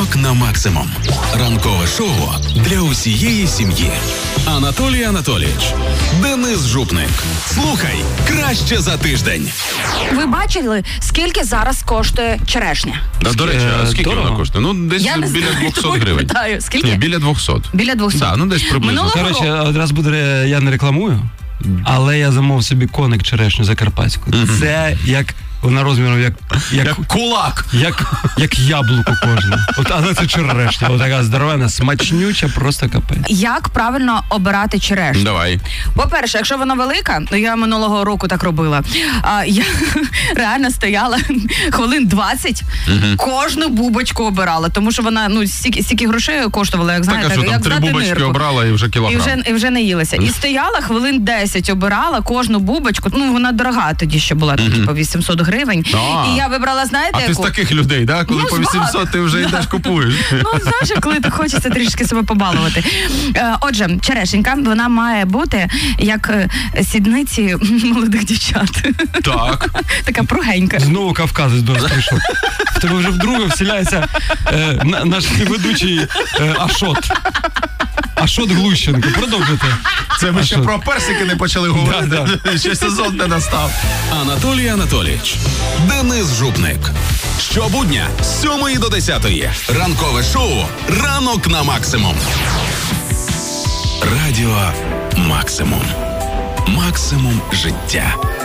Ранок на максимум. Ранкове шоу для усієї сім'ї. Анатолій Анатолійович, Денис Жупник. Слухай краще за тиждень. Ви бачили, скільки зараз коштує черешня? До речі, а скільки вона коштує? Ну, десь біля 200 гривень. Питаю, скільки? Ні, біля 200. Біля 200? Так, ну десь приблизно. Коротше, одразу буде, я не рекламую, але я замовив собі коник черешню закарпатську. Це як... Вона розміром як кулак. Як яблуко кожне. Але це черешня. Отака здоровена, смачнюча, просто капець. Як правильно обирати черешню? Давай. По-перше, якщо вона велика, я минулого року так робила, я реально стояла хвилин 20, кожну бубочку обирала, тому що вона, стільки грошей коштувала, як знаєте, так, а що, як там 3 бубочки нирку. Обрала і вже кілограм. І вже не їлася. І стояла хвилин 10, обирала кожну бубочку, вона дорога тоді ще була, по 800 гривень. І я вибрала, знаєте, А ти з таких людей, да? Коли по 800 ти вже йдеш купуєш. Знаєш, коли так хочеться трішки себе побалувати. Отже, черешенька, вона має бути як сідниці молодих дівчат. Так. Така пругенька. Знову кавказець до нас прийшов. В тебе вже вдруге вселяється наш ведучий Ашот. Ашот Глущенко. Продовжуйте. Це ми ще про персики не почали говорити. Ще сезон не настав. Анатолій Анатолійович, Денис Жупник. Щобудня з 7 до 10. Ранкове шоу «Ранок на максимум». Радіо «Максимум». Максимум життя.